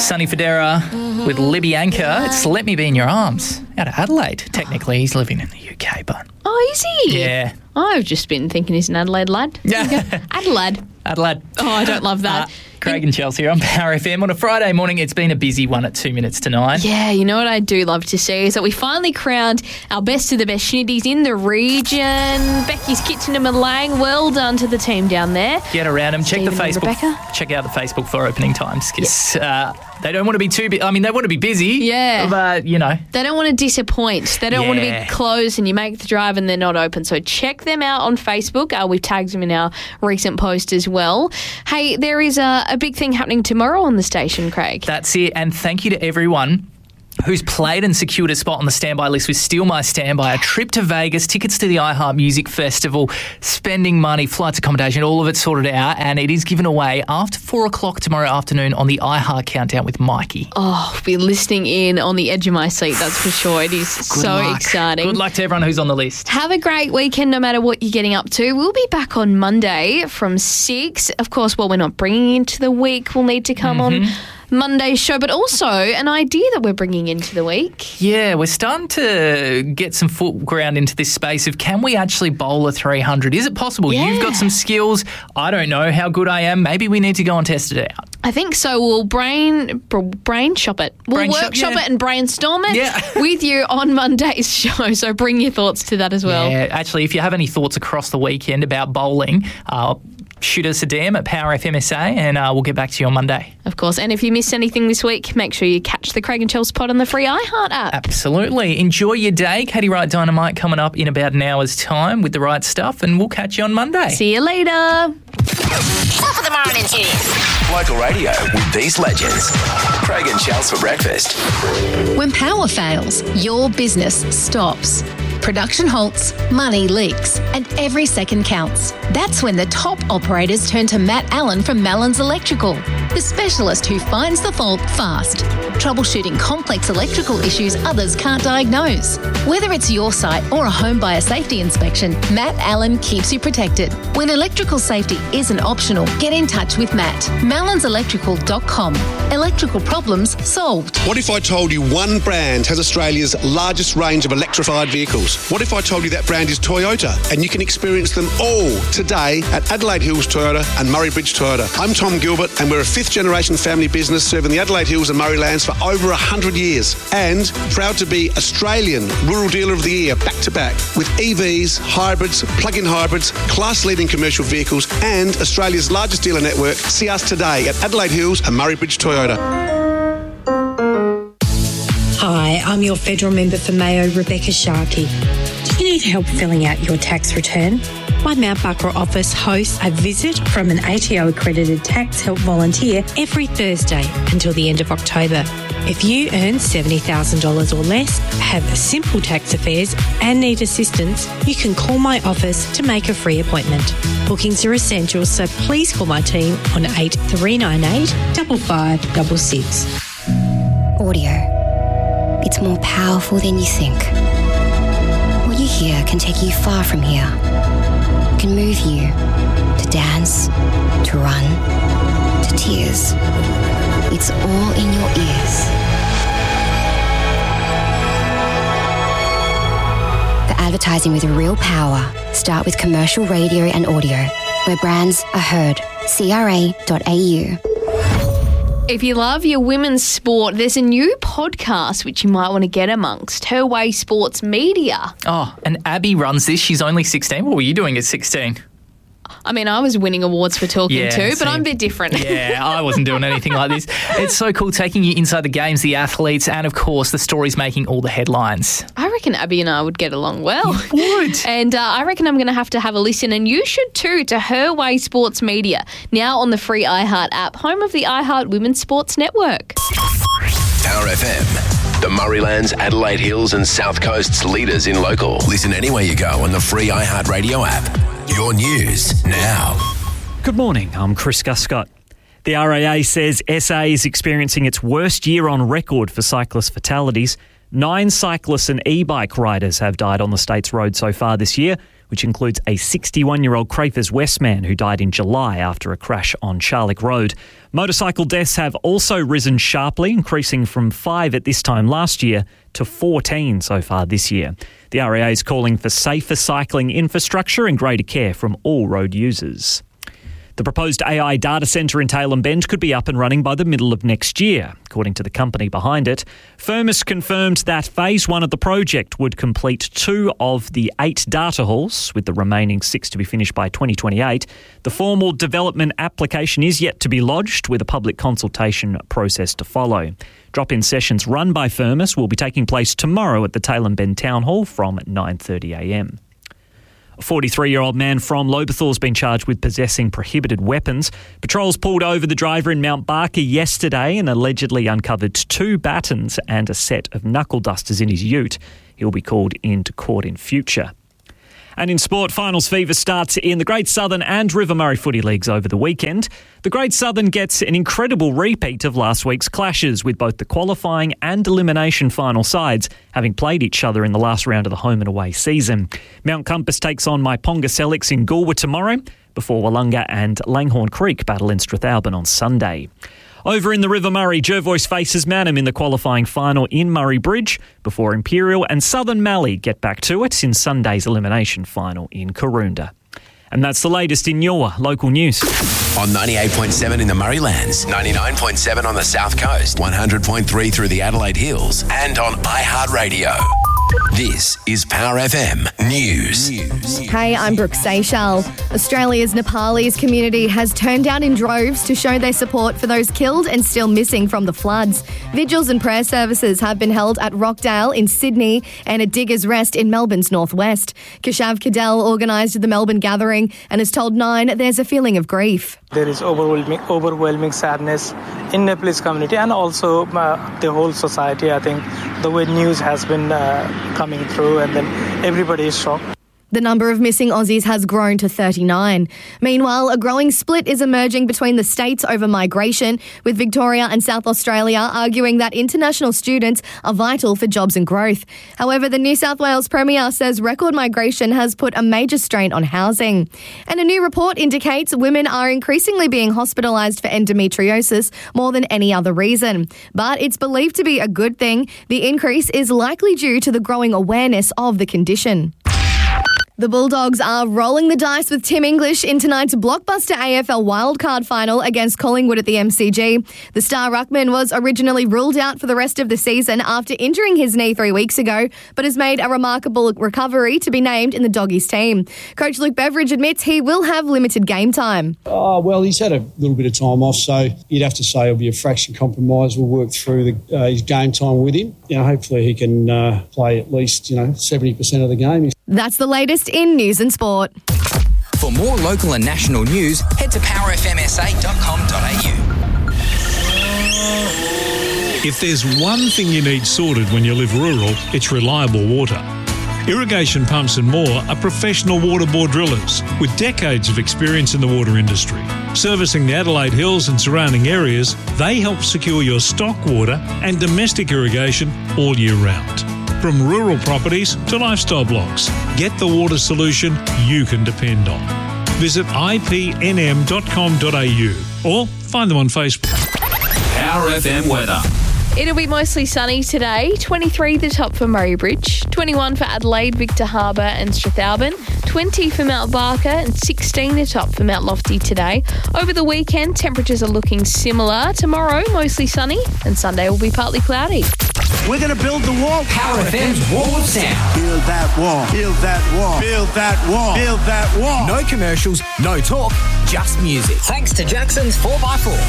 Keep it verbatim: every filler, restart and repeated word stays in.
Sonny Fodera mm-hmm. with Libby Anchor. It's Let Me Be in Your Arms out of Adelaide. Technically, he's living in the U K, but... Oh, is he? Yeah. I've just been thinking he's an Adelaide lad. Yeah. Adelaide. Adelaide. Oh, I don't love that. Uh, Craig and Chelsea here on Power F M on a Friday morning. It's been a busy one at two minutes to nine. Yeah, you know what I do love to see is that we finally crowned our best of the best shindies in the region. Becky's Kitchen and Malang, well done to the team down there. Get around them. Check Stephen the Facebook. Rebecca. Check out the Facebook for opening times because yeah. uh, they don't want to be too. Bu- I mean, they want to be busy. Yeah, but you know, they don't want to disappoint. They don't yeah. want to be closed and you make the drive and they're not open. So check them out on Facebook. Uh, we've tagged them in our recent post as well. Hey, there is a, a big thing happening tomorrow on the station, Craig. That's it. And thank you to everyone who's played and secured a spot on the standby list with Steal My Standby, a trip to Vegas, tickets to the iHeart Music Festival, spending money, flights, accommodation, all of it sorted out. And it is given away after four o'clock tomorrow afternoon on the iHeart Countdown with Mikey. Oh, I'll be listening in on the edge of my seat, that's for sure. It is Good so luck. exciting. Good luck to everyone who's on the list. Have a great weekend no matter what you're getting up to. We'll be back on Monday from six. Of course, what we're not bringing into the week will need to come mm-hmm. on Monday's show, but also an idea that we're bringing into the week. Yeah, we're starting to get some foot ground into this space of can we actually bowl a three hundred? Is it possible? Yeah. You've got some skills. I don't know how good I am. Maybe we need to go and test it out. I think so. We'll brain brain shop it. We'll brain workshop shop, yeah. it and brainstorm it yeah. with you on Monday's show. So bring your thoughts to that as well. Yeah, actually, if you have any thoughts across the weekend about bowling, uh, shoot us a D M at Power F M S A and uh, we'll get back to you on Monday. Of course. And if you missed anything this week, make sure you catch the Craig and Chelsea pod on the free iHeart app. Absolutely. Enjoy your day. Katie Wright Dynamite coming up in about an hour's time with the right stuff, and we'll catch you on Monday. See you later. Top of the morning hit. Local radio with these legends. Craig and Chelsea for breakfast. When power fails, your business stops. Production halts, money leaks, and every second counts. That's when the top operators turn to Matt Allen from Mellon's Electrical, the specialist who finds the fault fast, troubleshooting complex electrical issues others can't diagnose. Whether it's your site or a home buyer safety inspection, Matt Allen keeps you protected. When electrical safety isn't optional, get in touch with Matt. mellons electrical dot com. Electrical problems solved. What if I told you one brand has Australia's largest range of electrified vehicles? What if I told you that brand is Toyota and you can experience them all today at Adelaide Hills Toyota and Murray Bridge Toyota? I'm Tom Gilbert and we're a fifth generation family business serving the Adelaide Hills and Murray Lands for over one hundred years and proud to be Australian Rural Dealer of the Year back to back with E Vs, hybrids, plug-in hybrids, class-leading commercial vehicles and Australia's largest dealer network. See us today at Adelaide Hills and Murray Bridge Toyota. Hi, I'm your federal member for Mayo, Rebecca Sharkey. Do you need help filling out your tax return? My Mount Barker office hosts a visit from an A T O-accredited tax help volunteer every Thursday until the end of October. If you earn seventy thousand dollars or less, have simple tax affairs and need assistance, you can call my office to make a free appointment. Bookings are essential, so please call my team on eight three nine eight, five five six six. Audio. It's more powerful than you think. What you hear can take you far from here. It can move you to dance, to run, to tears. It's all in your ears. For advertising with real power, start with commercial radio and audio, where brands are heard. C R A dot A U. If you love your women's sport, there's a new podcast which you might want to get amongst, Her Way Sports Media. Oh, and Abby runs this. She's only sixteen. What were you doing at sixteen? I mean, I was winning awards for talking yeah, too, but same. I'm a bit different. Yeah, I wasn't doing anything like this. It's so cool taking you inside the games, the athletes, and of course the stories making all the headlines. I reckon Abby and I would get along well. You would. And uh, I reckon I'm going to have to have a listen, and you should too, to Her Way Sports Media, now on the free iHeart app, home of the iHeart Women's Sports Network. Power F M, the Murraylands, Adelaide Hills and South Coast's leaders in local. Listen anywhere you go on the free iHeart Radio app. Your news now. Good morning, I'm Chris Guscott. The R A A says S A is experiencing its worst year on record for cyclist fatalities. Nine cyclists and e-bike riders have died on the state's road so far this year, which includes a sixty-one-year-old Crafers West man who died in July after a crash on Charlick Road. Motorcycle deaths have also risen sharply, increasing from five at this time last year to fourteen so far this year. The R A A is calling for safer cycling infrastructure and greater care from all road users. The proposed A I data centre in Tailem Bend could be up and running by the middle of next year, according to the company behind it. Firmus confirmed that phase one of the project would complete two of the eight data halls, with the remaining six to be finished by twenty twenty-eight. The formal development application is yet to be lodged, with a public consultation process to follow. Drop-in sessions run by Firmus will be taking place tomorrow at the Tailem Bend Town Hall from nine thirty a m. A forty-three-year-old man from Lobethal has been charged with possessing prohibited weapons. Patrols pulled over the driver in Mount Barker yesterday and allegedly uncovered two batons and a set of knuckle dusters in his ute. He'll be called into court in future. And in sport, finals fever starts in the Great Southern and River Murray Footy Leagues over the weekend. The Great Southern gets an incredible repeat of last week's clashes, with both the qualifying and elimination final sides having played each other in the last round of the home and away season. Mount Compass takes on Maiponga Selix in Goolwa tomorrow, before Wollonga and Langhorne Creek battle in Strathalbyn on Sunday. Over in the River Murray, Jervois faces Manham in the qualifying final in Murray Bridge, before Imperial and Southern Mallee get back to it in Sunday's elimination final in Karoonda. And that's the latest in your local news. On ninety-eight point seven in the Murraylands, ninety-nine point seven on the South Coast, one hundred point three through the Adelaide Hills, and on iHeartRadio. This is Power F M News. Hey, I'm Brooke Seychelles. Australia's Nepalese community has turned out in droves to show their support for those killed and still missing from the floods. Vigils and prayer services have been held at Rockdale in Sydney and at Diggers Rest in Melbourne's northwest. Keshav Cadell organised the Melbourne gathering and has told Nine there's a feeling of grief. There is overwhelming, overwhelming sadness in Nepalese community and also uh, the whole society. I think the way news has been uh, coming through, and then everybody is shocked. The number of missing Aussies has grown to thirty-nine. Meanwhile, a growing split is emerging between the states over migration, with Victoria and South Australia arguing that international students are vital for jobs and growth. However, the New South Wales Premier says record migration has put a major strain on housing. And a new report indicates women are increasingly being hospitalised for endometriosis more than any other reason. But it's believed to be a good thing. The increase is likely due to the growing awareness of the condition. The Bulldogs are rolling the dice with Tim English in tonight's blockbuster A F L wildcard final against Collingwood at the M C G. The star ruckman was originally ruled out for the rest of the season after injuring his knee three weeks ago, but has made a remarkable recovery to be named in the Doggies team. Coach Luke Beveridge admits he will have limited game time. Oh, well, he's had a little bit of time off, so you'd have to say it'll be a fraction compromise. We'll work through the, uh, his game time with him. You know, hopefully he can uh, play at least, you know, seventy percent of the game. That's the latest in news and sport. For more local and national news, head to power f m s a dot com dot a u. If there's one thing you need sorted when you live rural, it's reliable water. Irrigation Pumps and More are professional water bore drillers with decades of experience in the water industry. Servicing the Adelaide Hills and surrounding areas, they help secure your stock water and domestic irrigation all year round. From rural properties to lifestyle blocks, get the water solution you can depend on. Visit i p n m dot com dot a u or find them on Facebook. Power F M weather. It'll be mostly sunny today. twenty-three the top for Murray Bridge, twenty-one for Adelaide, Victor Harbour and Strathalbyn, twenty for Mount Barker and sixteen the top for Mount Lofty today. Over the weekend, temperatures are looking similar. Tomorrow, mostly sunny, and Sunday will be partly cloudy. We're going to build the wall. Power F M's Wall of Sound. Build that wall. Build that wall. Build that wall. Build that wall. No commercials, no talk, just music. Thanks to Jackson's four by four.